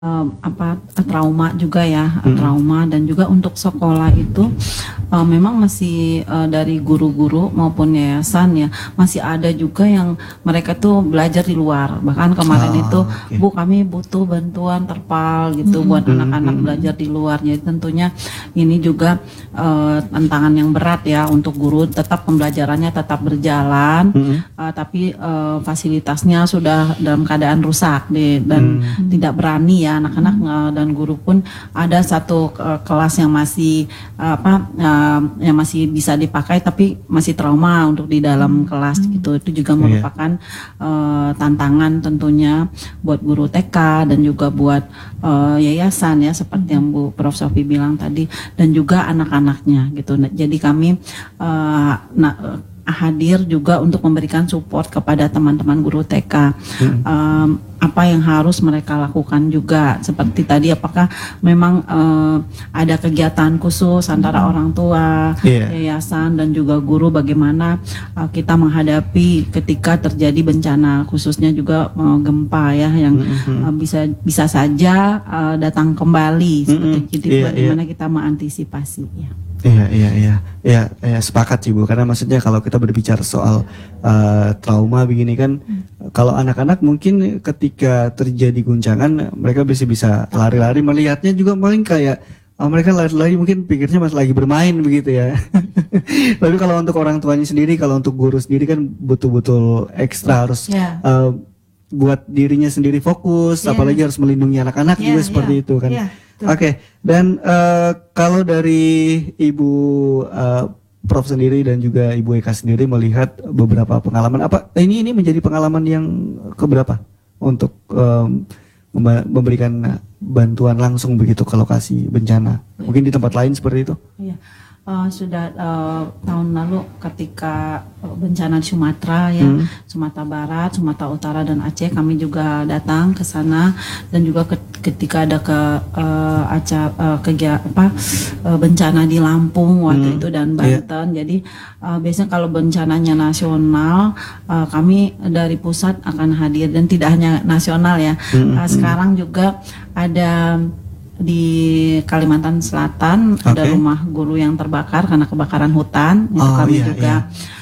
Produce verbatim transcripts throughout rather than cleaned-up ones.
Um, apa trauma juga ya, Hmm. trauma dan juga untuk sekolah itu uh, memang masih uh, dari guru-guru maupun yayasan ya masih ada juga yang mereka tuh belajar di luar. Bahkan kemarin Ah, itu oke. Bu kami butuh bantuan terpal gitu Mm-mm. buat Hmm, anak-anak hmm. belajar di luar. Jadi tentunya ini juga uh, tantangan yang berat ya untuk guru, tetap pembelajarannya tetap berjalan, Hmm. uh, tapi uh, fasilitasnya sudah dalam keadaan rusak di, dan Hmm. tidak berani ya anak-anak uh, dan guru pun ada satu uh, kelas yang masih uh, apa uh, yang masih bisa dipakai tapi masih trauma untuk di dalam kelas gitu. Itu juga Iya. merupakan uh, tantangan tentunya buat guru T K dan juga buat uh, yayasan ya seperti yang Bu Prof Sofi bilang tadi, dan juga anak-anaknya gitu. Nah, jadi kami uh, nah, hadir juga untuk memberikan support kepada teman-teman guru T K. Hmm. Um, apa yang harus mereka lakukan juga seperti tadi, apakah memang uh, ada kegiatan khusus antara orang tua, Iya. yayasan dan juga guru, bagaimana uh, kita menghadapi ketika terjadi bencana, khususnya juga uh, gempa ya yang Hmm. uh, bisa bisa saja uh, datang kembali seperti Mm-mm. jadi Iya, bagaimana kita mengantisipasi ya. Iya, iya, iya, iya, iya, sepakat sih Bu. Karena maksudnya kalau kita berbicara soal uh, trauma begini kan, kalau anak-anak mungkin ketika terjadi guncangan mereka bisa bisa lari-lari, melihatnya juga paling kayak oh, mereka lari-lari mungkin pikirnya masih lagi bermain begitu ya. Tapi kalau untuk orang tuanya sendiri, kalau untuk guru sendiri kan betul-betul ekstra harus Ya. uh, buat dirinya sendiri fokus, Iya. apalagi harus melindungi anak-anak Iya, juga seperti iya, itu kan. iya, betul. Oke, dan eh, kalau dari Ibu eh, Prof sendiri dan juga Ibu Eka sendiri melihat beberapa pengalaman, apa ini ini menjadi pengalaman yang keberapa untuk em, memba- memberikan bantuan langsung begitu ke lokasi bencana? Mungkin di tempat lain seperti itu? Iya, eh, sudah eh, tahun lalu ketika eh, bencana di Sumatera ya, Hmm. Sumatera Barat, Sumatera Utara dan Aceh, kami juga datang ke sana, dan juga ke- ketika ada ke eh, acara kegiatan apa eh, bencana di Lampung waktu Hmm, itu dan iya. Banten. Jadi eh, biasanya kalau bencananya nasional, eh, kami dari pusat akan hadir, dan tidak hanya nasional ya. Hmm, Eh, hmm. sekarang juga ada di Kalimantan Selatan ada Oke. rumah guru yang terbakar karena kebakaran hutan. Itu Oh, kami iya, juga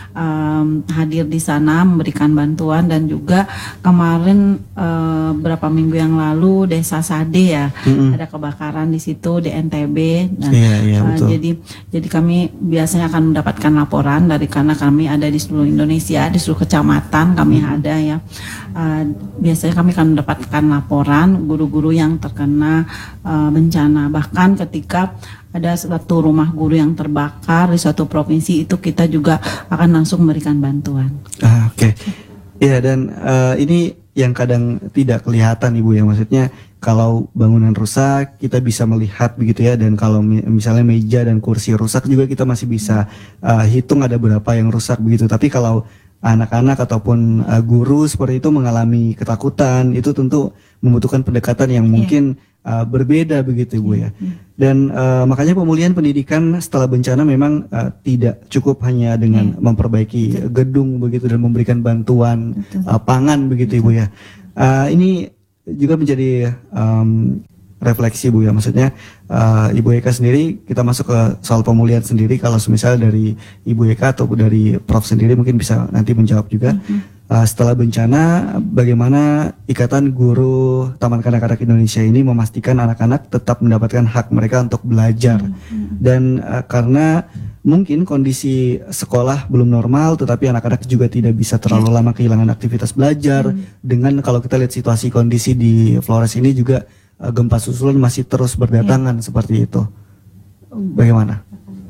em, hadir di sana memberikan bantuan, dan juga kemarin eh, beberapa minggu yang lalu Desa Sade ya, Mm-mm. ada kebakaran di situ di N T B. Dan Iya, iya, eh, betul. jadi jadi kami biasanya akan mendapatkan laporan dari, karena kami ada di seluruh Indonesia, di seluruh kecamatan kami ada ya. Eh, biasanya kami akan mendapatkan laporan guru-guru yang terkena eh, bencana. Bahkan ketika ada satu rumah guru yang terbakar di suatu provinsi, itu kita juga akan langsung memberikan bantuan. Ah, oke. Iya, dan eh, ini yang kadang tidak kelihatan Ibu ya, maksudnya kalau bangunan rusak kita bisa melihat begitu ya, dan kalau mi- misalnya meja dan kursi rusak juga kita masih bisa eh, hitung ada berapa yang rusak begitu. Tapi kalau anak-anak ataupun eh, guru seperti itu mengalami ketakutan, itu tentu membutuhkan pendekatan yang mungkin eh, berbeda begitu Ibu ya. Dan eh, makanya pemulihan pendidikan setelah bencana memang eh, tidak cukup hanya dengan memperbaiki gedung begitu dan memberikan bantuan eh, pangan begitu Ibu ya. Eh, ini juga menjadi em, refleksi Bu ya, maksudnya eh, Ibu Eka sendiri, kita masuk ke soal pemulihan sendiri. Kalau misalnya dari Ibu Eka atau dari Prof sendiri mungkin bisa nanti menjawab juga. Eh, setelah bencana, bagaimana Ikatan Guru Taman Kanak-Kanak Indonesia ini memastikan anak-anak tetap mendapatkan hak mereka untuk belajar. Dan eh, karena mungkin kondisi sekolah belum normal, tetapi anak-anak juga tidak bisa terlalu lama kehilangan aktivitas belajar. Dengan kalau kita lihat situasi kondisi di Flores ini juga eh, gempa susulan masih terus berdatangan seperti itu. Bagaimana?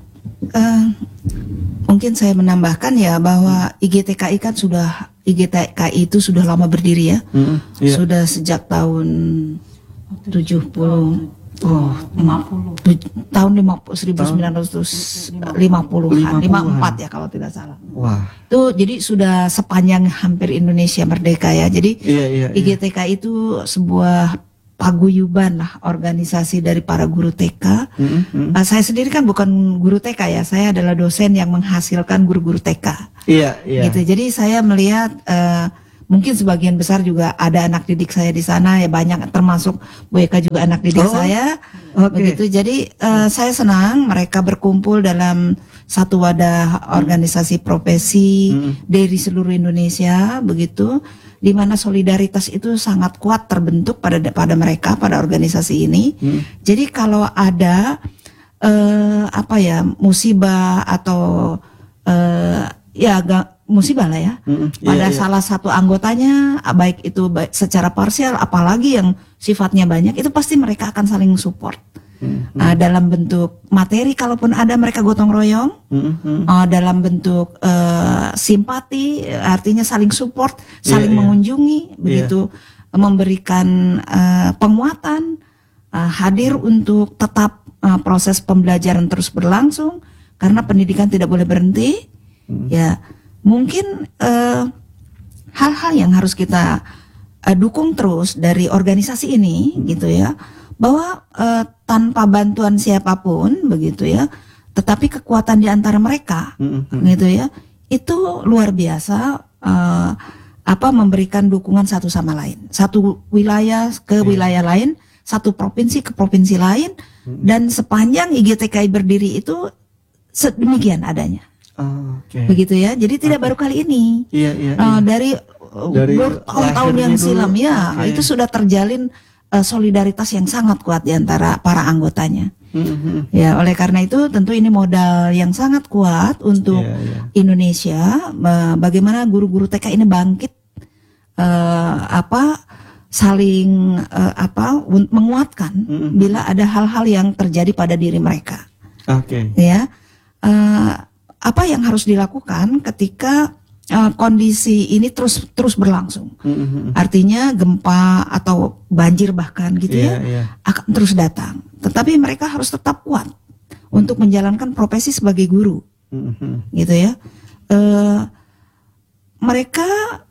Eh, mungkin saya menambahkan ya bahwa I G T K I kan sudah I G T K I itu sudah lama berdiri ya, Mm-mm, iya. sudah sejak tahun tujuh puluh, oh, lima puluh. tuj- tahun lima puluh, seribu sembilan ratus lima puluhan, lima puluh empat ya kalau tidak salah. Wah, Itu jadi sudah sepanjang hampir Indonesia merdeka ya. Jadi iya iya. I G T K I itu sebuah paguyuban lah organisasi dari para guru T K. Mm-mm, mm-mm. Uh, saya sendiri kan bukan guru T K ya, saya adalah dosen yang menghasilkan guru-guru T K. Iya iya. Gitu. Jadi saya melihat uh, mungkin sebagian besar juga ada anak didik saya di sana ya, banyak termasuk Bu Eka juga anak didik Oh, saya. oke. Begitu. Jadi eh, saya senang mereka berkumpul dalam satu wadah organisasi profesi dari seluruh Indonesia begitu, di mana solidaritas itu sangat kuat terbentuk pada pada mereka, pada organisasi ini. Jadi kalau ada eh, apa ya, musibah atau eh, ya ga, musibah lah ya Mm-mm, pada iya, iya. salah satu anggotanya, baik itu baik secara parsial apalagi yang sifatnya banyak, itu pasti mereka akan saling support. Uh, dalam bentuk materi kalaupun ada mereka gotong royong, Mm-mm. uh, dalam bentuk uh, simpati, artinya saling support, saling Iya, iya. mengunjungi, begitu, memberikan uh, penguatan, uh, hadir untuk tetap uh, proses pembelajaran terus berlangsung karena pendidikan tidak boleh berhenti. Ya, mungkin uh, hal-hal yang harus kita uh, dukung terus dari organisasi ini, gitu ya, bahwa uh, tanpa bantuan siapapun begitu ya, tetapi kekuatan di antara mereka, Mm-mm. gitu ya, itu luar biasa, uh, apa memberikan dukungan satu sama lain, satu wilayah ke wilayah lain, satu provinsi ke provinsi lain, dan sepanjang I G T K I berdiri itu sedemikian adanya, Oh, oke. begitu ya. Jadi tidak baru kali ini. Iya, iya, iya. Uh, dari, uh, Dari bertahun-tahun lahirnya yang dulu. silam ya, Oke. itu sudah terjalin uh, solidaritas yang sangat kuat di antara para anggotanya. Mm-mm. Ya, oleh karena itu tentu ini modal yang sangat kuat untuk Iya, iya. Indonesia. uh, Bagaimana guru-guru T K ini bangkit, uh, apa saling uh, apa un- menguatkan Mm-mm. bila ada hal-hal yang terjadi pada diri mereka. Oke. Ya, uh, apa yang harus dilakukan ketika uh, kondisi ini terus terus berlangsung? Mm-mm. Artinya gempa atau banjir bahkan gitu Iya, ya iya. akan terus datang. Tetapi mereka harus tetap kuat untuk menjalankan profesi sebagai guru, Mm-mm. gitu ya. Uh, mereka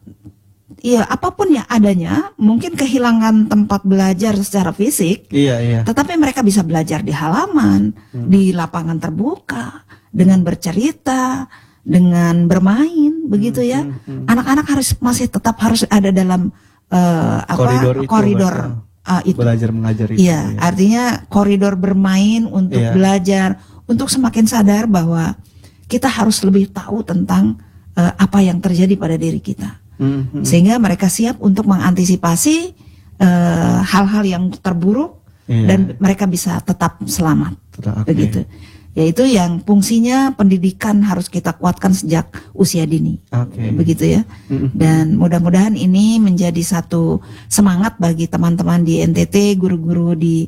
ya apapun yang adanya, mungkin kehilangan tempat belajar secara fisik, Iya, iya. tetapi mereka bisa belajar di halaman, di lapangan terbuka, dengan bercerita, dengan bermain, begitu ya. Anak-anak harus masih tetap harus ada dalam uh, apa Koridor itu, koridor Mbak. uh, itu. Belajar mengajar itu. Iya, artinya koridor bermain untuk Iya. belajar, untuk semakin sadar bahwa kita harus lebih tahu tentang uh, apa yang terjadi pada diri kita. Mm-mm. Sehingga mereka siap untuk mengantisipasi eh, hal-hal yang terburuk, Iya. dan mereka bisa tetap selamat. Tetap, oke. Begitu. Yaitu yang fungsinya pendidikan harus kita kuatkan sejak usia dini. Oke. Begitu ya. Mm-mm. Dan mudah-mudahan ini menjadi satu semangat bagi teman-teman di N T T, guru-guru di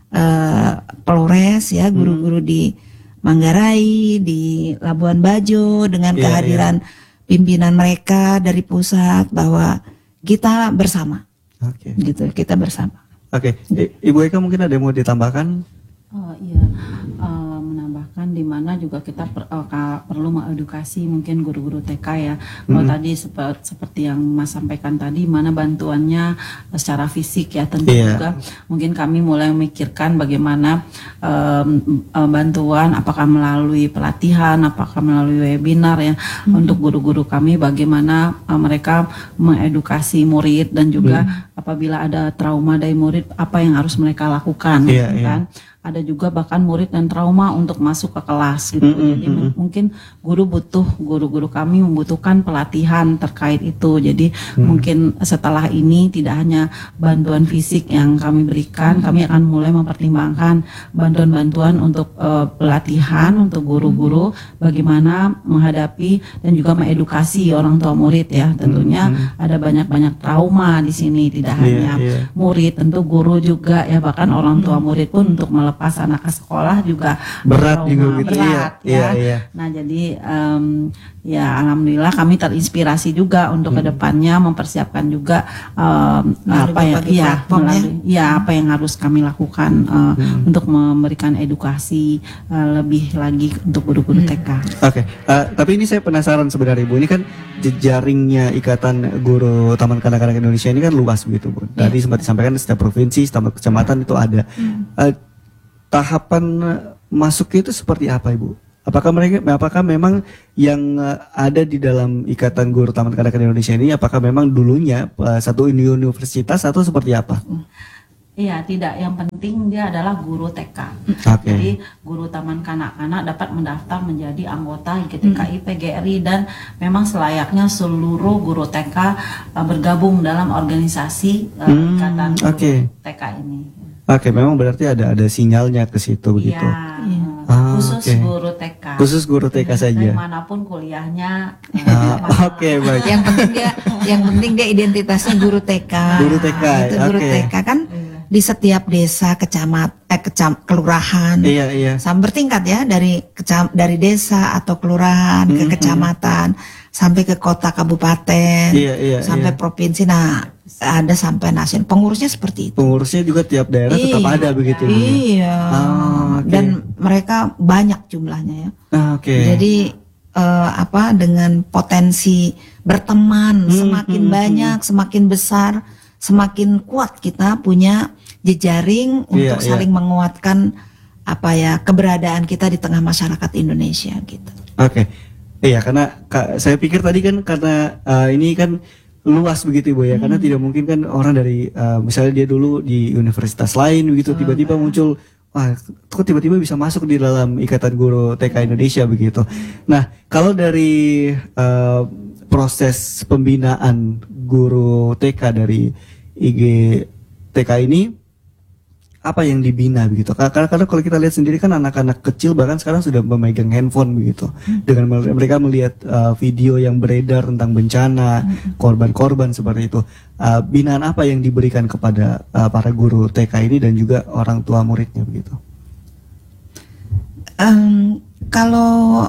eh, Polres ya, guru-guru di Manggarai, di Labuan Bajo, dengan Iya, kehadiran pimpinan mereka dari pusat, bahwa kita bersama, Oke. gitu, kita bersama. Oke. I- Ibu Eka mungkin ada yang mau ditambahkan? Oh iya, eh, menambahkan di mana juga kita per- eh, ka- perlu mengedukasi mungkin guru-guru T K ya. Kalau tadi seperti, seperti yang Mas sampaikan tadi, mana bantuannya secara fisik ya, tentu Iya. juga mungkin kami mulai memikirkan bagaimana em, eh, bantuan, apakah melalui pelatihan, apakah melalui webinar ya, untuk guru-guru kami, bagaimana eh, mereka mengedukasi murid, dan juga apabila ada trauma dari murid, apa yang harus mereka lakukan, Iya, gitu iya. kan. Ada juga bahkan murid yang trauma untuk masuk ke kelas gitu. Mm-mm, Jadi m- mungkin guru butuh, guru-guru kami membutuhkan pelatihan terkait itu. Jadi mungkin setelah ini tidak hanya bantuan fisik yang kami berikan, kami akan mulai mempertimbangkan bantuan-bantuan untuk eh, pelatihan untuk guru-guru bagaimana menghadapi dan juga mengedukasi orang tua murid ya. Tentunya ada banyak-banyak trauma di sini, tidak Iya, hanya iya. murid, tentu guru juga ya, bahkan orang tua murid pun untuk melepas anak ke sekolah juga Berat bertrauma, juga gitu, berat iya, ya. iya, iya. Nah jadi em, ya alhamdulillah kami terinspirasi juga untuk kedepannya mempersiapkan juga em, Melalui apa yang berbagai ya platform ya. melalui ya apa yang harus kami lakukan eh, untuk memberikan edukasi eh, lebih lagi untuk guru-guru T K. Oke, eh, tapi ini saya penasaran sebenarnya Bu, ini kan jejaringnya Ikatan Guru Taman Kanak-Kanak Indonesia ini kan luas begitu Bu. Tadi sempat disampaikan setiap provinsi, setiap kecamatan itu ada. Eh, tahapan eh, masuknya itu seperti apa Ibu? Apakah mereka, apakah memang yang uh, ada di dalam Ikatan Guru Taman Kanak-Kanak Indonesia ini, apakah memang dulunya uh, satu universitas atau seperti apa? Iya, tidak. Yang penting dia adalah guru T K. Oke. Jadi guru taman kanak-kanak dapat mendaftar menjadi anggota I G T K I P G R I dan memang selayaknya seluruh guru T K uh, bergabung dalam organisasi uh, Hmm, Ikatan Guru oke. T K ini. Oke, memang berarti ada ada sinyalnya ke situ begitu. Iya, Ah, khusus oke. guru T K. Khusus guru T K saja. Dimanapun kuliahnya. eh, Ah, masalah. Oke, baik. Yang penting dia, yang penting dia identitasnya guru T K. Guru T K, Itu guru oke. T K kan di setiap desa, kecamat, eh, kecam, kelurahan, Iya, iya. sampai bertingkat ya dari kecam, dari desa atau kelurahan ke Mhm. kecamatan sampai ke kota kabupaten, Iya, iya, sampai iya. provinsi. Nah, ada sampai nasional. Pengurusnya seperti itu. Pengurusnya juga tiap daerah tetap Iya. ada begitu. Bu? Iya. Ah, oke. Dan mereka banyak jumlahnya ya. Ah, Oke. Jadi eh, apa dengan potensi berteman Hmm, semakin hmm, banyak, semakin besar, semakin kuat kita punya jejaring Iya, untuk iya. saling menguatkan apa ya keberadaan kita di tengah masyarakat Indonesia gitu. Oke, iya karena Kak, saya pikir tadi kan karena uh, ini kan luas begitu Ibu ya, karena tidak mungkin kan orang dari uh, misalnya dia dulu di universitas lain begitu tiba-tiba muncul, wah kok tiba-tiba bisa masuk di dalam Ikatan Guru T K Indonesia begitu. Nah kalau dari uh, proses pembinaan guru T K dari I G T K ini apa yang dibina begitu? Karena, karena kalau kita lihat sendiri kan anak-anak kecil bahkan sekarang sudah memegang handphone begitu. Dengan mel- mereka melihat uh, video yang beredar tentang bencana, korban-korban seperti itu. Uh, binaan apa yang diberikan kepada uh, para guru T K ini dan juga orang tua muridnya begitu? Em, kalau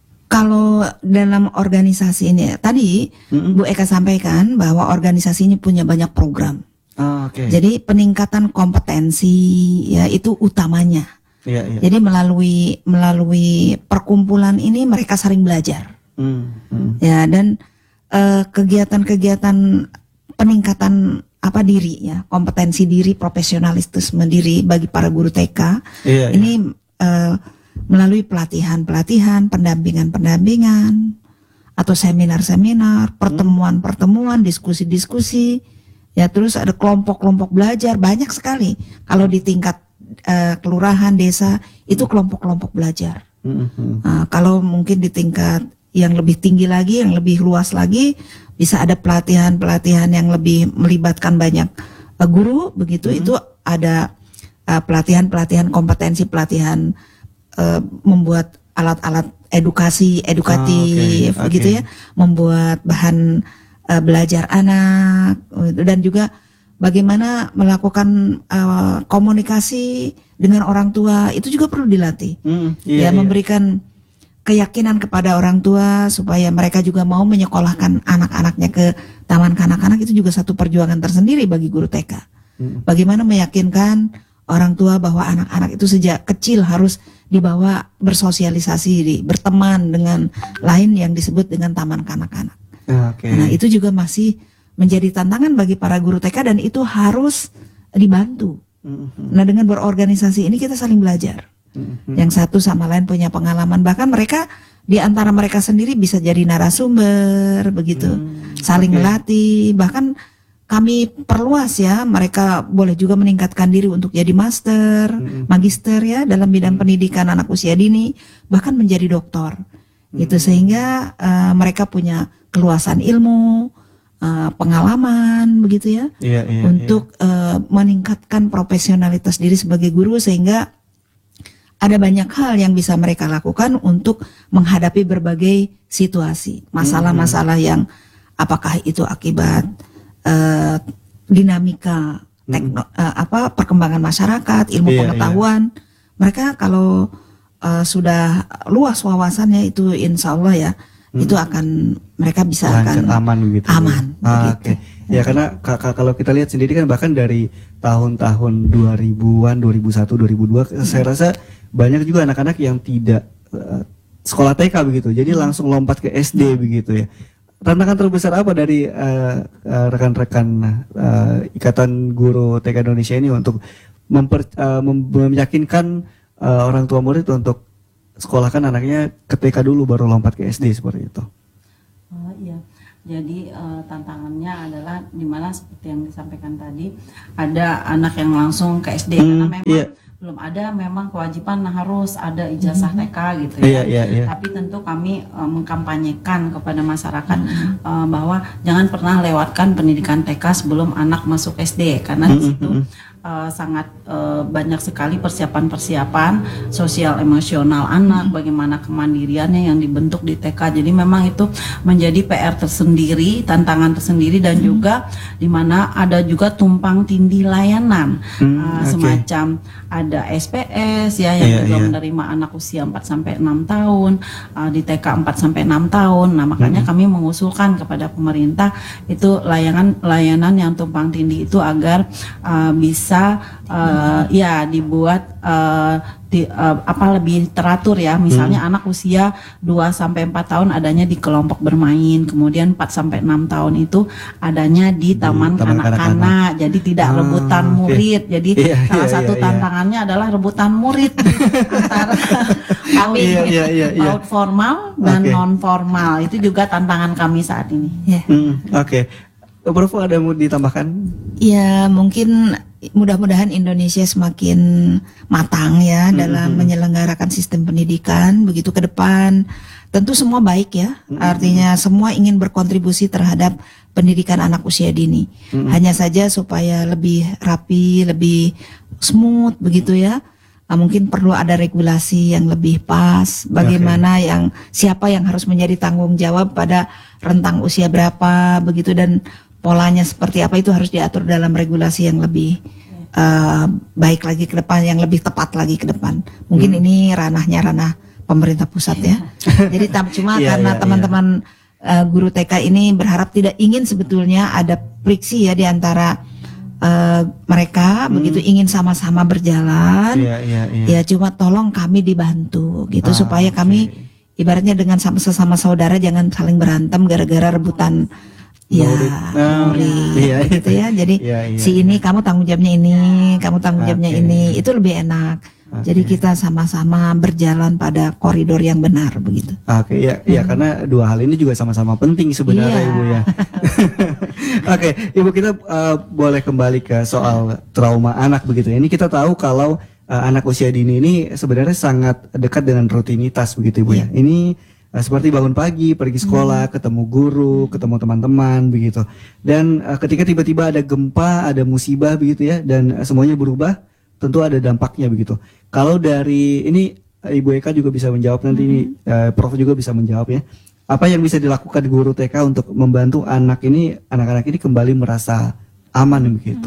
kalau dalam organisasi ini tadi Mm-mm. Bu Eka sampaikan bahwa organisasi ini punya banyak program. Ah, Oke. Jadi peningkatan kompetensi ya itu utamanya. Iya, iya. Jadi melalui melalui perkumpulan ini mereka sering belajar. Hmm, hmm. Ya dan eh, kegiatan-kegiatan peningkatan apa diri ya, kompetensi diri, profesionalisme diri bagi para guru T K. Iya, iya. Ini eh, melalui pelatihan-pelatihan, pendampingan-pendampingan atau seminar-seminar, pertemuan-pertemuan, diskusi-diskusi. Ya terus ada kelompok-kelompok belajar banyak sekali. Kalau di tingkat eh, kelurahan, desa itu kelompok-kelompok belajar. Hmm, hmm. Nah, kalau mungkin di tingkat yang lebih tinggi lagi, yang lebih luas lagi, bisa ada pelatihan-pelatihan yang lebih melibatkan banyak eh, guru, begitu. Itu ada eh, pelatihan-pelatihan kompetensi, pelatihan eh, membuat alat-alat edukasi, edukatif, Ah, oke, begitu oke. ya, membuat bahan eh, belajar anak, dan juga bagaimana melakukan eh, komunikasi dengan orang tua itu juga perlu dilatih. Hmm, Ya iya, iya. memberikan keyakinan kepada orang tua supaya mereka juga mau menyekolahkan anak-anaknya ke taman kanak-kanak itu juga satu perjuangan tersendiri bagi guru T K. Hmm. Bagaimana meyakinkan orang tua bahwa anak-anak itu sejak kecil harus dibawa bersosialisasi, berteman dengan lain yang disebut dengan taman kanak-kanak. Ah, Oke. Nah itu juga masih menjadi tantangan bagi para guru T K dan itu harus dibantu. Hmm, hmm. Nah dengan berorganisasi ini kita saling belajar. Hmm, hmm. Yang satu sama lain punya pengalaman, bahkan mereka di antara mereka sendiri bisa jadi narasumber begitu, saling oke. melatih. Bahkan kami perluas ya, mereka boleh juga meningkatkan diri untuk jadi master, magister ya dalam bidang pendidikan anak usia dini, bahkan menjadi doktor. Gitu sehingga eh, mereka punya keluasan ilmu, eh, pengalaman begitu ya, Iya, iya, untuk eh, meningkatkan profesionalitas diri sebagai guru sehingga ada banyak hal yang bisa mereka lakukan untuk menghadapi berbagai situasi, masalah-masalah yang apakah itu akibat eh, dinamika tekno, eh, apa perkembangan masyarakat, ilmu Iya, pengetahuan. Mereka kalau eh, sudah luas wawasannya itu insya Allah ya, itu akan mereka bisa Lancar, akan aman begitu. aman, Ah, begitu. Oke. Ya karena ka- ka- kalau kita lihat sendiri kan bahkan dari tahun-tahun dua ribuan, dua ribu satu, dua ribu dua saya rasa banyak juga anak-anak yang tidak eh, sekolah T K begitu. Jadi langsung lompat ke S D begitu ya. Tantangan terbesar apa dari eh, eh, rekan-rekan eh, Ikatan Guru T K Indonesia ini untuk memper, eh, mem- meyakinkan eh, orang tua murid untuk sekolahkan anaknya ke T K dulu baru lompat ke S D seperti itu? Oh iya, jadi eh, tantangannya adalah dimana seperti yang disampaikan tadi, ada anak yang langsung ke S D Hmm, karena memang iya. belum ada memang kewajiban harus ada ijazah T K gitu Iya, ya. iya, iya. Tapi tentu kami eh, mengkampanyekan kepada masyarakat eh, bahwa jangan pernah lewatkan pendidikan T K sebelum anak masuk S D karena di situ eh, sangat eh, banyak sekali persiapan-persiapan sosial emosional anak, bagaimana kemandiriannya yang dibentuk di T K. Jadi memang itu menjadi P R tersendiri, tantangan tersendiri dan juga di mana ada juga tumpang tindih layanan. Hmm, Eh, oke. semacam ada S P S ya yang Iya, juga iya. menerima anak usia empat sampai enam tahun, uh, di T K empat sampai enam tahun. Nah, makanya Hmm. kami mengusulkan kepada pemerintah itu layanan layanan yang tumpang tindih itu agar uh, bisa uh, ya dibuat uh, di, uh, apa lebih teratur ya. Misalnya Hmm. anak usia dua sampai empat tahun adanya di kelompok bermain, kemudian empat sampai enam tahun itu adanya di taman taman kanak-kanak. Jadi tidak Ah, rebutan oke. murid. Jadi Iya, salah iya, satu iya, iya. tantangannya adalah rebutan murid antara kami Iya, iya, iya, iya. PAUD formal dan Oke. non formal. Itu juga tantangan kami saat ini. Ya. Hmm, oke. Prof ada mau ditambahkan? Ya mungkin mudah-mudahan Indonesia semakin matang ya dalam menyelenggarakan sistem pendidikan begitu ke depan. Tentu semua baik ya, artinya semua ingin berkontribusi terhadap pendidikan anak usia dini. Hanya saja supaya lebih rapi, lebih smooth begitu ya. Ah, mungkin perlu ada regulasi yang lebih pas. Bagaimana yang siapa yang harus menjadi tanggung jawab pada rentang usia berapa begitu dan polanya seperti apa itu harus diatur dalam regulasi yang lebih uh, baik lagi ke depan, yang lebih tepat lagi ke depan. Mungkin ini ranahnya ranah pemerintah pusat ya. Jadi tam- cuma Iya, karena iya, teman-teman uh, guru T K ini berharap tidak ingin sebetulnya ada friksi ya di antara uh, mereka begitu ingin sama-sama berjalan. Iya, iya, iya. Ya cuma tolong kami dibantu gitu Ah, supaya oke. kami ibaratnya dengan sama sesama saudara jangan saling berantem gara-gara rebutan ya Murid. Ah, murid iya, iya. gitu ya. Jadi Iya, iya, si ini kamu tanggung jawabnya ini, kamu tanggung jawabnya Oke. ini, itu lebih enak. Oke. Jadi kita sama-sama berjalan pada koridor yang benar begitu. Oke, ya, ya karena dua hal ini juga sama-sama penting sebenarnya Iya. Ibu ya. Oke, Ibu kita uh, boleh kembali ke soal trauma anak begitu ya. Ini kita tahu kalau uh, anak usia dini ini sebenarnya sangat dekat dengan rutinitas begitu Ibu ya. Ini uh, seperti bangun pagi, pergi sekolah, ketemu guru, ketemu teman-teman begitu. Dan uh, ketika tiba-tiba ada gempa, ada musibah begitu ya, dan uh, semuanya berubah, tentu ada dampaknya begitu. Kalau dari ini uh, Ibu Eka juga bisa menjawab nanti ini, uh, Prof juga bisa menjawab ya. Apa yang bisa dilakukan guru T K untuk membantu anak ini, anak-anak ini kembali merasa aman begitu?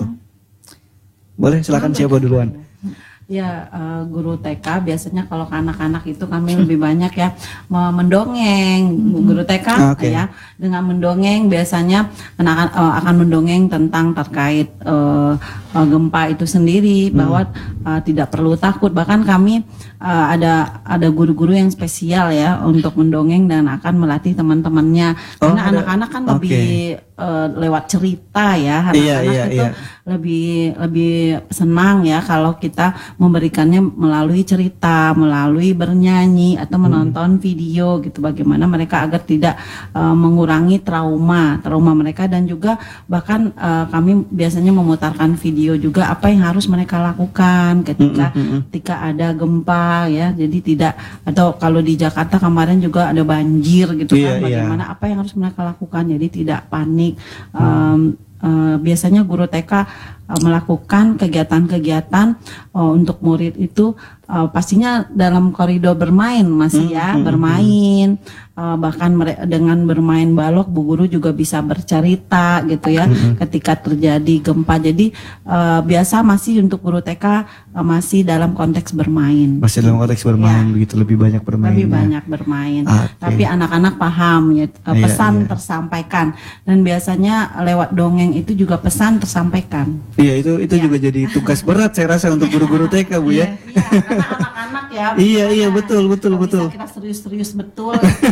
Boleh, silakan siapa duluan? Ya, eh, guru T K biasanya kalau ke anak-anak itu kami lebih banyak ya me- mendongeng. Guru T K Oke. ya, dengan mendongeng biasanya anak eh, akan mendongeng tentang terkait eh, eh, gempa itu sendiri bahwa eh, tidak perlu takut. Bahkan kami eh, ada ada guru-guru yang spesial ya untuk mendongeng dan akan melatih teman-temannya. Oh, Karena ada. anak-anak kan Oke. lebih eh, lewat cerita ya. Anak-anak Iya, iya, itu iya. lebih lebih senang ya kalau kita memberikannya melalui cerita, melalui bernyanyi atau menonton video gitu, bagaimana mereka agar tidak uh, mengurangi trauma trauma mereka. Dan juga bahkan uh, kami biasanya memutarkan video juga apa yang harus mereka lakukan ketika ketika ada gempa ya. Jadi tidak, atau kalau di Jakarta kemarin juga ada banjir gitu Iya, kan, iya. bagaimana apa yang harus mereka lakukan, jadi tidak panik. Um, Uh, biasanya guru T K uh, melakukan kegiatan-kegiatan uh, untuk murid itu uh, pastinya dalam koridor bermain masih ya, bermain. Uh, bahkan mere- dengan bermain balok bu guru juga bisa bercerita gitu ya ketika terjadi gempa. Jadi uh, biasa masih untuk guru T K uh, masih dalam konteks bermain. Masih dalam konteks bermain Ya. begitu, lebih banyak bermain. Lebih ya. banyak bermain, Oke. tapi anak-anak paham ya, eh, Iya, pesan iya. tersampaikan, dan biasanya lewat dongeng itu juga pesan tersampaikan. Iya, itu itu Ya. juga jadi tugas berat saya rasa untuk guru-guru T K Bu ya. Iya, karena anak-anak ya. Iya, iya, betul, betul, Kalau betul. bisa kita serius-serius betul.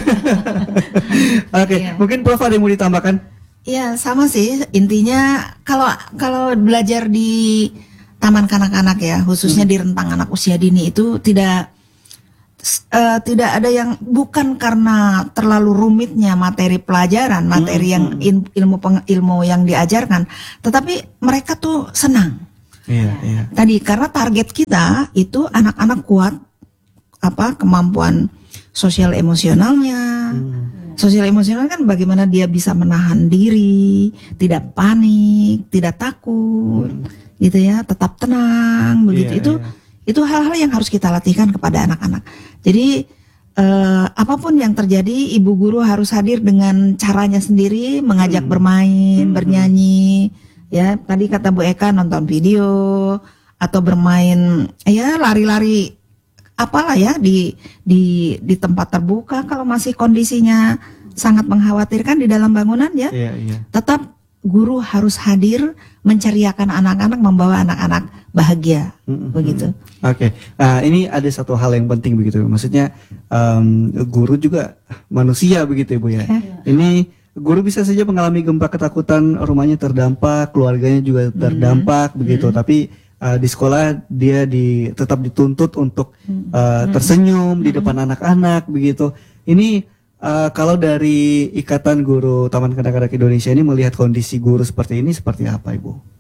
Oke, Iya. mungkin Prof ada yang mau ditambahkan? Ya sama sih, intinya kalau kalau belajar di taman kanak-kanak ya, khususnya di rentang anak usia dini itu tidak s- eh, tidak ada yang, bukan karena terlalu rumitnya materi pelajaran, materi yang in- ilmu peng- ilmu yang diajarkan, tetapi mereka tuh senang. Iya, iya. Tadi karena target kita itu anak-anak kuat apa kemampuan sosial emosionalnya. Sosial emosional kan bagaimana dia bisa menahan diri, tidak panik, tidak takut, gitu ya, tetap tenang, begitu. Iya, itu iya. itu hal-hal yang harus kita latihkan kepada anak-anak. Jadi eh, apapun yang terjadi, ibu guru harus hadir dengan caranya sendiri, mengajak bermain, bernyanyi. Ya, tadi kata Bu Eka nonton video atau bermain, ya lari-lari apalah ya di di di tempat terbuka kalau masih kondisinya sangat mengkhawatirkan di dalam bangunan ya. Iya, iya. Tetap guru harus hadir menceriakan anak-anak, membawa anak-anak bahagia. Mm-mm. Begitu. Oke, nah ini ada satu hal yang penting begitu, maksudnya em, guru juga manusia begitu Ibu ya. Ini guru bisa saja mengalami gempa ketakutan, rumahnya terdampak, keluarganya juga terdampak begitu, tapi uh, di sekolah dia di tetap dituntut untuk uh, tersenyum di depan anak-anak begitu. Ini uh, kalau dari Ikatan Guru Taman Kanak-Kanak Indonesia ini melihat kondisi guru seperti ini seperti apa Ibu?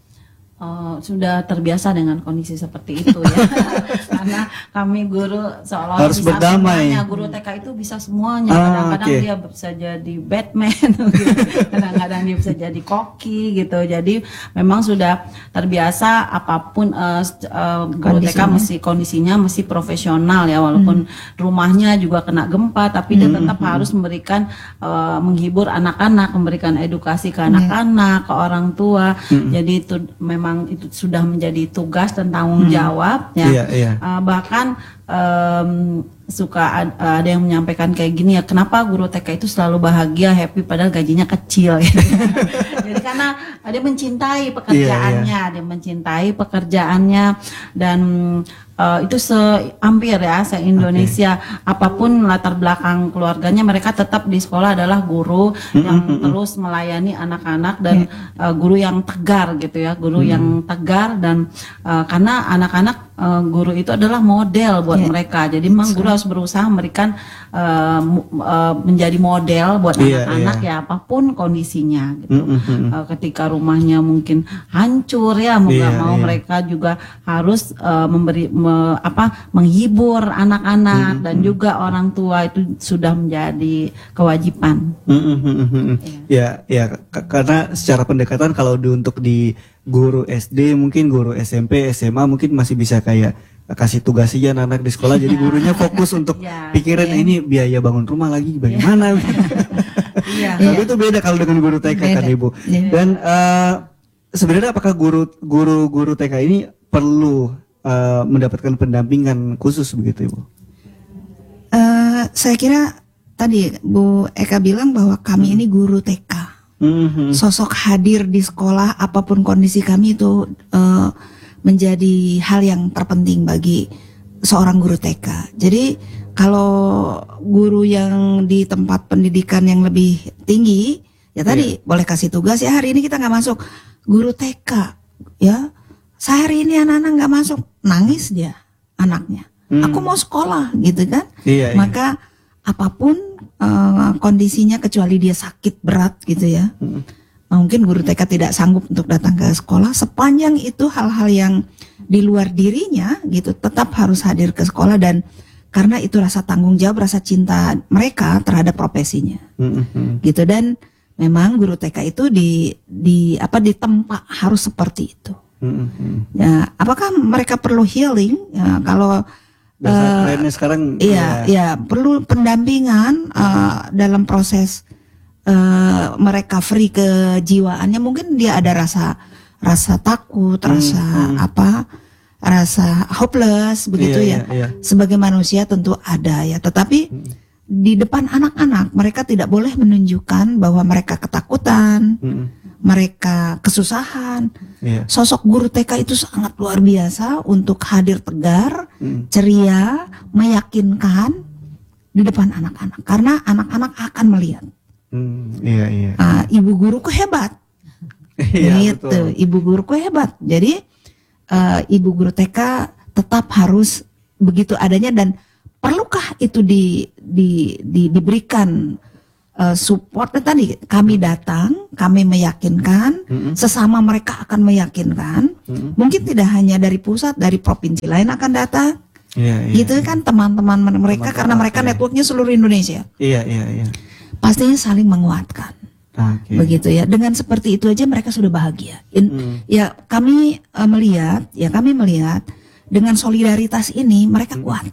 Eh, sudah terbiasa dengan kondisi seperti itu ya. Karena kami guru seolah Harus bisa berdamai. semuanya. Guru T K itu bisa semuanya. Ah, Kadang-kadang oke. dia bisa jadi Batman, gitu. Kadang-kadang dia bisa jadi koki gitu. Jadi memang sudah terbiasa apapun eh, st- eh, guru T K Kondisinya. mesti kondisinya mesti profesional ya, walaupun rumahnya juga kena gempa, tapi dia tetap harus memberikan eh, menghibur anak-anak, memberikan edukasi ke anak-anak, ke orang tua. Jadi itu memang itu sudah menjadi tugas dan tanggung jawab ya. Iya, iya. Uh, bahkan em, suka ad- ada yang menyampaikan kayak gini ya, kenapa guru T K itu selalu bahagia, happy padahal gajinya kecil ya. Jadi karena dia mencintai pekerjaannya, dia mencintai pekerjaannya dan eh, itu se hampir ya se Indonesia apapun latar belakang keluarganya, mereka tetap di sekolah adalah guru yang terus melayani anak-anak dan eh, guru yang tegar gitu ya, guru yang tegar dan eh, karena anak-anak eh, guru itu adalah model buat Yeah. mereka. Jadi memang guru harus berusaha memberikan eh, mu- eh, menjadi model buat Iya, anak-anak iya. ya apapun kondisinya gitu. Mm, mm, mm. Eh, ketika rumahnya mungkin hancur ya, mau nggak Iya, mau iya. mereka juga harus eh, memberi me- apa menghibur anak-anak dan juga orang tua, itu sudah menjadi kewajiban. Mm, mm, mm, mm, mm. Ya, ya k- karena secara pendekatan kalau di, untuk di guru S D mungkin guru S M P, S M A mungkin masih bisa kayak kasih tugas aja anak-anak di sekolah, jadi gurunya fokus untuk Ya, pikirin iya. ini biaya bangun rumah lagi bagaimana. Iya. Tapi itu beda kalau dengan guru T K kan Beda. Ibu. Iya. Dan eh, sebenarnya apakah guru guru guru T K ini perlu eh, mendapatkan pendampingan khusus begitu Ibu? Eh, saya kira tadi Bu Eka bilang bahwa kami ini guru T K. Mhm. Sosok hadir di sekolah apapun kondisi kami itu eh, menjadi hal yang terpenting bagi seorang guru T K. Jadi kalau guru yang di tempat pendidikan yang lebih tinggi, ya tadi boleh kasih tugas ya, hari ini kita nggak masuk. Guru T K ya, sehari ini anak-anak nggak masuk, nangis dia anaknya. Aku mau sekolah gitu kan. Iya, iya. Maka apapun eh, kondisinya kecuali dia sakit berat gitu ya. Mungkin guru T K tidak sanggup untuk datang ke sekolah, sepanjang itu hal-hal yang di luar dirinya gitu tetap harus hadir ke sekolah, dan karena itu rasa tanggung jawab, rasa cinta mereka terhadap profesinya Mhm. gitu. Dan memang guru T K itu di di apa ditempa harus seperti itu. Mhm. Ya, apakah mereka perlu healing? Ya, kalau Bahasa eh, kerennya sekarang Iya, ya. ya perlu pendampingan eh, dalam proses eh, mereka free kejiwaannya. Mungkin dia ada rasa rasa takut, rasa apa, rasa hopeless begitu Iya, ya. iya, iya. Sebagai manusia tentu ada ya, tetapi di depan anak-anak mereka tidak boleh menunjukkan bahwa mereka ketakutan, Mhm. mereka kesusahan. Iya. Sosok guru T K itu sangat luar biasa untuk hadir tegar, Hmm. ceria, meyakinkan di depan anak-anak. Karena anak-anak akan melihat, Hmm, iya iya. ah, ibu guruku hebat. Iya, gitu, betul. ibu guruku hebat. Jadi eh, ibu guru T K tetap harus begitu adanya, dan perlukah itu di, di, di diberikan uh, support? Dan tadi kami datang, kami meyakinkan, Mm-mm. sesama mereka akan meyakinkan. Mm-mm. Mungkin tidak hanya dari pusat, dari provinsi lain akan datang. Iya, iya, Gitu kan teman-teman mereka, Teman-teman, karena mereka iya. networknya seluruh Indonesia. Iya, iya, iya. Pastinya saling menguatkan. Oke. Begitu ya. Dengan seperti itu aja mereka sudah bahagia. In- Hmm. Ya kami uh, melihat, ya kami melihat dengan solidaritas ini mereka kuat.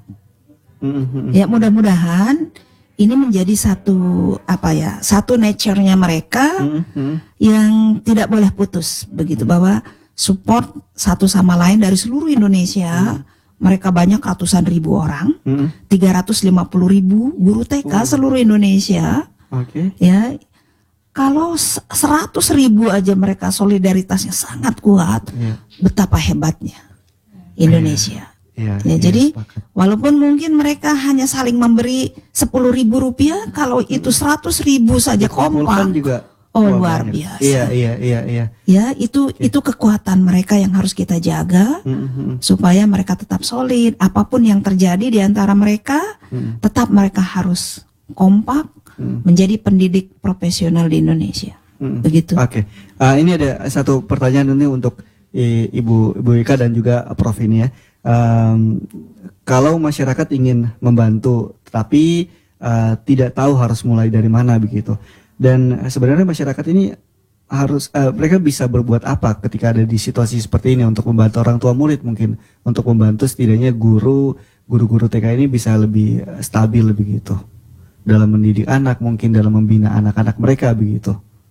Mm-mm. Ya mudah-mudahan ini menjadi satu apa ya, satu nature-nya mereka Mm-mm. yang tidak boleh putus. Begitu bahwa support satu sama lain dari seluruh Indonesia. Mereka banyak ratusan ribu orang, Mm-mm. tiga ratus lima puluh ribu guru T K seluruh Indonesia. Oke. Ya, kalau s- seratus ribu aja mereka solidaritasnya sangat kuat, Iya. betapa hebatnya Indonesia. Iya. Ya, iya, jadi sepakat. walaupun mungkin mereka hanya saling memberi sepuluh ribu rupiah, kalau itu seratus ribu saja Dikumpulkan kompak, juga. oh wah, luar banyak. biasa. Iya, iya, iya, iya. Ya, itu itu kekuatan mereka yang harus kita jaga Mm-mm. supaya mereka tetap solid. Apapun yang terjadi di antara mereka, Mm. tetap mereka harus kompak Mm. menjadi pendidik profesional di Indonesia. Mm. Begitu. Oke, Ah, ini ada satu pertanyaan ini untuk i- Ibu Ibu Ika dan juga Prof ini ya. Em, kalau masyarakat ingin membantu, tapi eh, tidak tahu harus mulai dari mana begitu. Dan sebenarnya masyarakat ini harus eh, mereka bisa berbuat apa ketika ada di situasi seperti ini untuk membantu orang tua murid mungkin untuk membantu setidaknya guru guru-guru T K ini bisa lebih eh, stabil begitu dalam mendidik anak, mungkin dalam membina anak-anak mereka begitu.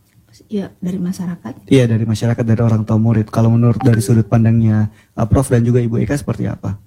Ya, dari masyarakat. Iya, dari masyarakat, dari orang tua murid. Kalau menurut dari sudut pandangnya uh, Prof dan juga Ibu Eka seperti apa?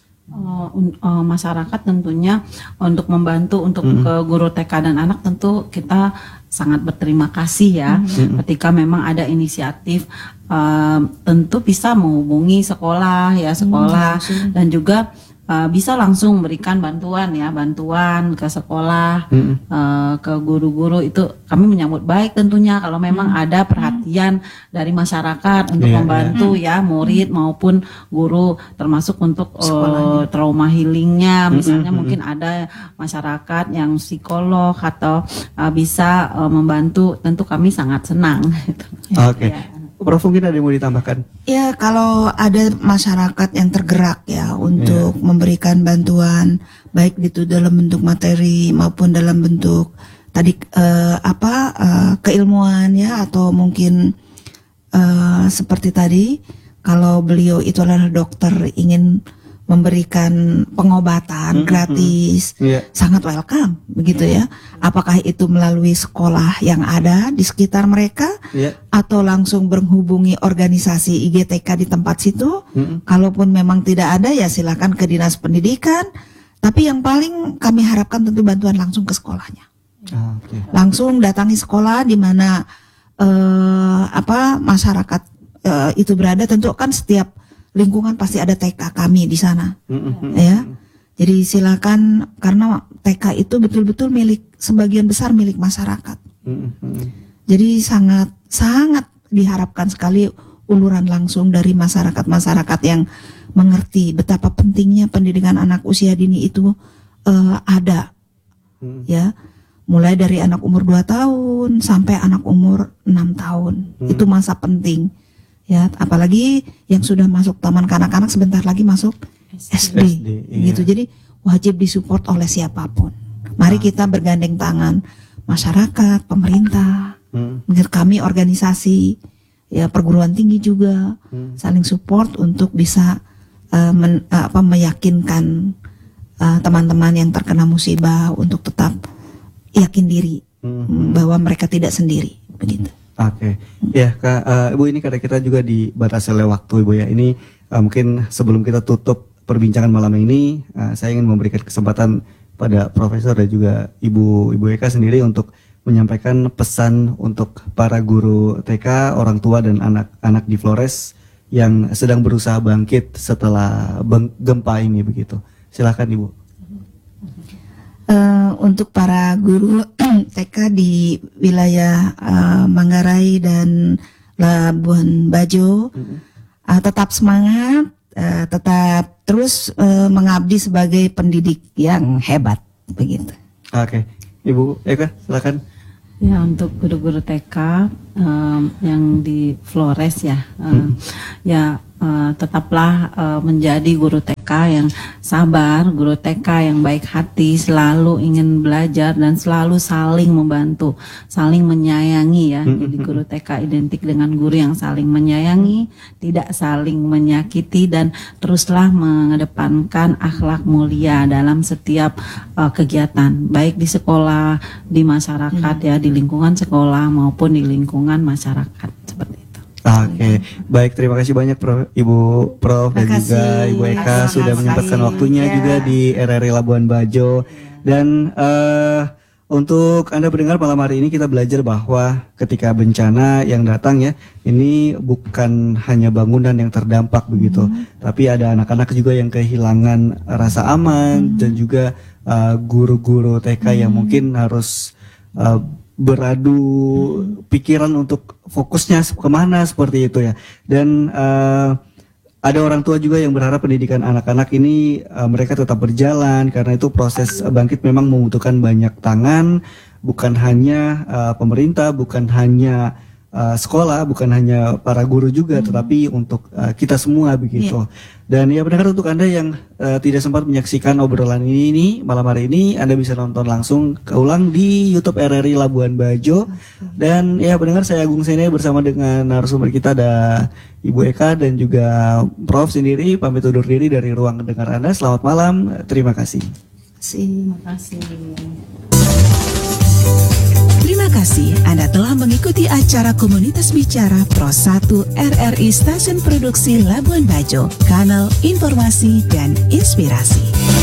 Uh, un- uh, masyarakat tentunya untuk membantu untuk Mm-mm. ke guru T K dan anak tentu kita sangat berterima kasih ya Mm-mm. ketika memang ada inisiatif uh, tentu bisa menghubungi sekolah ya sekolah dan juga uh, bisa langsung memberikan bantuan ya bantuan ke sekolah Mm-mm. uh, ke guru-guru itu kami menyambut baik tentunya kalau memang ada perhatian dari masyarakat untuk Iya, membantu ya murid maupun guru termasuk untuk uh, Sekolahnya. trauma healingnya misalnya Mm-mm, mungkin ada masyarakat yang psikolog atau uh, bisa uh, membantu tentu kami sangat senang gitu. Oke. Ya. Prof mungkin ada yang mau ditambahkan? Ya, kalau ada masyarakat yang tergerak ya untuk memberikan bantuan baik itu dalam bentuk materi maupun dalam bentuk tadi eh, apa eh, keilmuan ya atau mungkin eh, seperti tadi kalau beliau itu adalah dokter ingin memberikan pengobatan Mm-mm. gratis Iya. sangat welcome begitu ya. Apakah itu melalui sekolah yang ada di sekitar mereka Iya. atau langsung menghubungi organisasi I G T K di tempat situ. Mm-mm. Kalaupun memang tidak ada ya silakan ke dinas pendidikan. Tapi yang paling kami harapkan tentu bantuan langsung ke sekolahnya. Ah, Oke. Langsung datangi sekolah di mana eh, apa masyarakat eh, itu berada. Tentu kan setiap lingkungan pasti ada T K kami di sana, Mm-mm. ya. Jadi silakan karena T K itu betul-betul milik sebagian besar milik masyarakat. Mm-mm. Jadi sangat sangat diharapkan sekali uluran langsung dari masyarakat-masyarakat yang mengerti betapa pentingnya pendidikan anak usia dini itu eh, ada, Mm. ya. Mulai dari anak umur dua tahun sampai anak umur enam tahun. Hmm. Itu masa penting. Ya, apalagi yang sudah masuk taman kanak-kanak sebentar lagi masuk S D, S D, iya. gitu. Jadi wajib disupport oleh siapapun. Mari kita bergandeng tangan, masyarakat, pemerintah, Mm. mungkin kami organisasi, ya perguruan tinggi juga Hmm. saling support untuk bisa eh, men- eh, apa meyakinkan eh, teman-teman yang terkena musibah untuk tetap yakin diri Mm. bahwa mereka tidak sendiri, begitu. Oke, ya Kak, eh, Ibu ini karena kita juga dibatasi oleh waktu Ibu ya. Ini eh, mungkin sebelum kita tutup perbincangan malam ini, eh, saya ingin memberikan kesempatan pada Profesor dan juga Ibu Ibu Eka sendiri untuk menyampaikan pesan untuk para guru T K, orang tua dan anak-anak di Flores yang sedang berusaha bangkit setelah beng- gempa ini begitu. Silakan Ibu. Eh, untuk para guru T K di wilayah eh, Manggarai dan Labuan Bajo, eh, tetap semangat, eh, tetap terus eh, mengabdi sebagai pendidik yang hebat begitu. Oke, Ibu Eka silakan. Ya, untuk guru-guru T K um, yang di Flores ya, um, ya uh, tetaplah uh, menjadi guru T K yang sabar, guru T K yang baik hati, selalu ingin belajar dan selalu saling membantu, saling menyayangi ya. Jadi guru T K identik dengan guru yang saling menyayangi, tidak saling menyakiti, dan teruslah mengedepankan akhlak mulia dalam setiap uh, kegiatan, baik di sekolah, di masyarakat ya, di lingkungan sekolah maupun di lingkungan masyarakat seperti itu. Oke, baik, terima kasih banyak Prof, Ibu Prof dan Terima juga kasih. Ibu Eka Terima sudah kasih. menyempatkan waktunya Ya. juga di R R I Labuan Bajo. Dan eh, untuk Anda pendengar, malam hari ini kita belajar bahwa ketika bencana yang datang ya, ini bukan hanya bangunan yang terdampak begitu, tapi ada anak-anak juga yang kehilangan rasa aman, dan juga eh, guru-guru T K yang mungkin harus eh, beradu pikiran untuk fokusnya kemana seperti itu ya. Dan eh, ada orang tua juga yang berharap pendidikan anak-anak ini eh, mereka tetap berjalan, karena itu proses bangkit memang membutuhkan banyak tangan, bukan hanya eh, pemerintah, bukan hanya eh, sekolah, bukan hanya para guru juga, tetapi untuk eh, kita semua begitu. Dan ya benar, untuk Anda yang eh, tidak sempat menyaksikan obrolan ini, ini malam hari ini, Anda bisa nonton langsung keulang di YouTube R R I Labuan Bajo. Dan ya pendengar, saya Agung Sene bersama dengan narasumber kita ada Ibu Eka dan juga Prof sendiri pamit undur diri dari ruang dengar Anda. Selamat malam, terima kasih. Terima kasih. Terima kasih Anda telah mengikuti acara Komunitas Bicara Pro satu R R I Stasiun Produksi Labuan Bajo, kanal informasi dan inspirasi.